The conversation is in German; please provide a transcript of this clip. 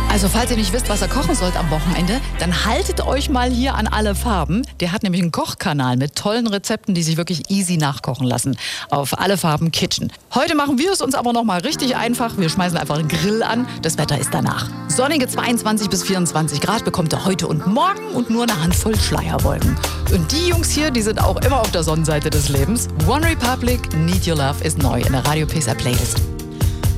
Also falls ihr nicht wisst, was ihr kochen sollt am Wochenende, dann haltet euch mal hier an Alle Farben. Der hat nämlich einen Kochkanal mit tollen Rezepten, die sich wirklich easy nachkochen lassen. Auf Alle Farben Kitchen. Heute machen wir es uns aber noch mal richtig einfach. Wir schmeißen einfach den Grill an. Das Wetter ist danach. Sonnige 22 bis 24 Grad bekommt ihr heute und morgen und nur eine Handvoll Schleierwolken. Und die Jungs hier, die sind auch immer auf der Sonnenseite des Lebens. One Republic, Need Your Love ist neu in der Radio Pesa Playlist.